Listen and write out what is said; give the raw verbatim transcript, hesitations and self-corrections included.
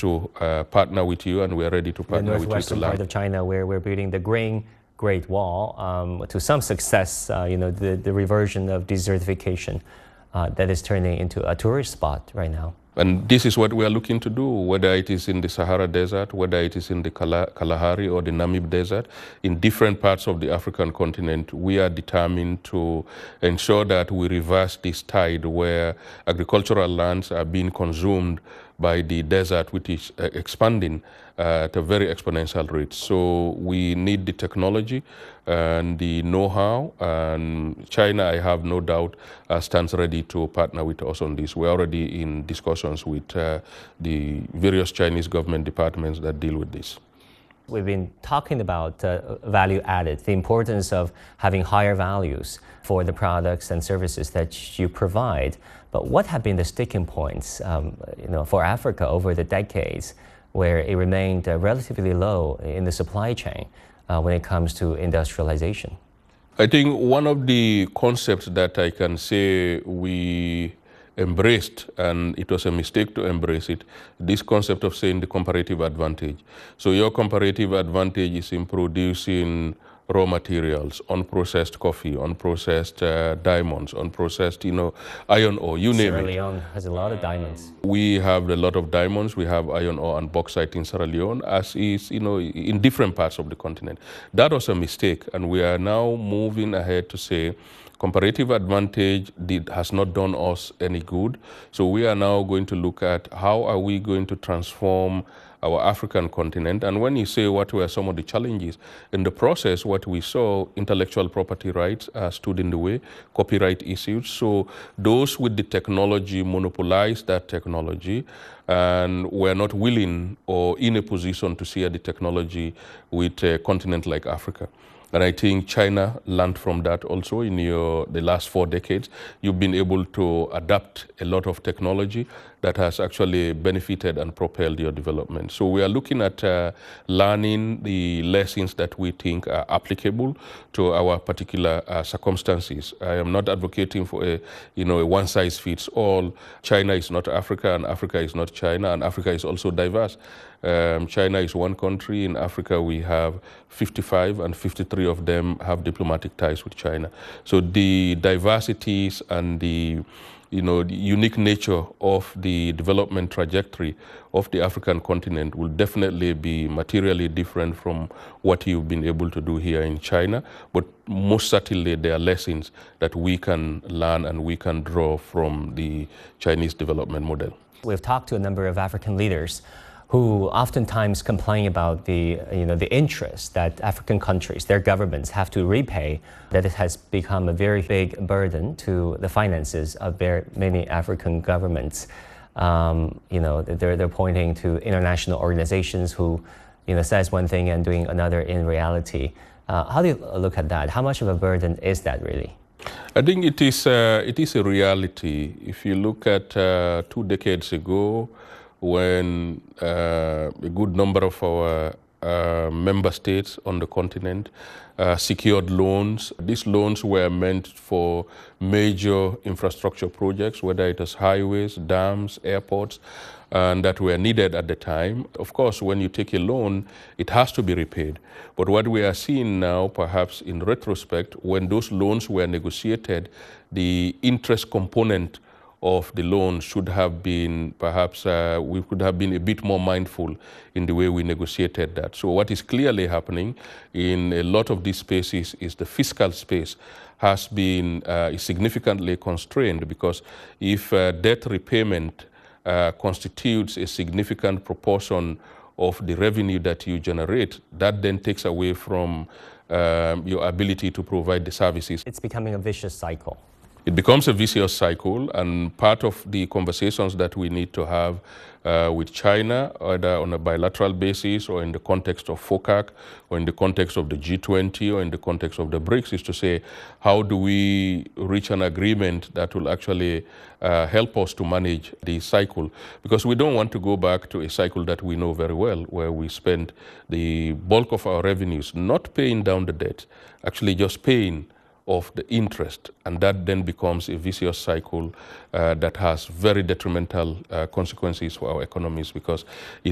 to uh, partner with you, and we're ready to partner with you to northwestern part of China, where we're building the Green Great Wall um, to some success. Uh, you know, the, the reversion of desertification uh, that is turning into a tourist spot right now. And this is what we are looking to do, whether it is in the Sahara Desert, whether it is in the Kalahari or the Namib Desert, in different parts of the African continent. We are determined to ensure that we reverse this tide where agricultural lands are being consumed by the desert, which is uh, expanding uh, at a very exponential rate. So we need the technology and the know-how, and China, I have no doubt, uh, stands ready to partner with us on this. We're already in discussions with uh, the various Chinese government departments that deal with this. We've been talking about uh, value added, the importance of having higher values for the products and services that you provide. But what have been the sticking points um, you know, for Africa over the decades where it remained uh, relatively low in the supply chain uh, when it comes to industrialization? I think one of the concepts that I can say we embraced, and it was a mistake to embrace it, this concept of saying the comparative advantage. So your comparative advantage is in producing raw materials, unprocessed coffee, unprocessed uh, diamonds, unprocessed, you know, iron ore, you name it. Sierra Leone has a lot of diamonds. We have a lot of diamonds. We have iron ore and bauxite in Sierra Leone, as is, you know, in different parts of the continent. That was a mistake, and we are now moving ahead to say comparative advantage did, has not done us any good. So we are now going to look at how are we going to transform our African continent. And when you say what were some of the challenges, in the process, what we saw, intellectual property rights uh, stood in the way, copyright issues. So those with the technology monopolized that technology and were not willing or in a position to share the technology with a continent like Africa. And I think China learned from that also in your, the last four decades. You've been able to adapt a lot of technology that has actually benefited and propelled your development. So we are looking at uh, learning the lessons that we think are applicable to our particular uh, circumstances. I am not advocating for a, you know, a one-size-fits-all. China is not Africa, and Africa is not China, and Africa is also diverse. Um, China is one country. In Africa, we have fifty-five, and fifty-three of them have diplomatic ties with China. So the diversities and the, you know, the unique nature of the development trajectory of the African continent will definitely be materially different from what you've been able to do here in China. But most certainly, there are lessons that we can learn and we can draw from the Chinese development model. We've talked to a number of African leaders who oftentimes complain about the, you know, the interest that African countries, their governments have to repay, that it has become a very big burden to the finances of very many African governments. Um, you know, they're, they're pointing to international organizations who, you know, says one thing and doing another in reality. Uh, how do you look at that? How much of a burden is that really? I think it is, uh, it is a reality. If you look at uh, two decades ago, when uh, a good number of our uh, member states on the continent uh, secured loans. These loans were meant for major infrastructure projects, whether it was highways, dams, airports, and that were needed at the time. Of course, when you take a loan, it has to be repaid. But what we are seeing now, perhaps in retrospect, when those loans were negotiated, the interest component of the loan should have been, perhaps uh, we could have been a bit more mindful in the way we negotiated that. So what is clearly happening in a lot of these spaces is the fiscal space has been uh, significantly constrained, because if uh, debt repayment uh, constitutes a significant proportion of the revenue that you generate, that then takes away from um, your ability to provide the services. It's becoming a vicious cycle. It becomes a vicious cycle, and part of the conversations that we need to have uh, with China, either on a bilateral basis or in the context of FOCAC, or in the context of the G twenty, or in the context of the BRICS, is to say, how do we reach an agreement that will actually uh, help us to manage the cycle? Because we don't want to go back to a cycle that we know very well, where we spend the bulk of our revenues not paying down the debt, actually just paying of the interest, and that then becomes a vicious cycle uh, that has very detrimental uh, consequences for our economies, because it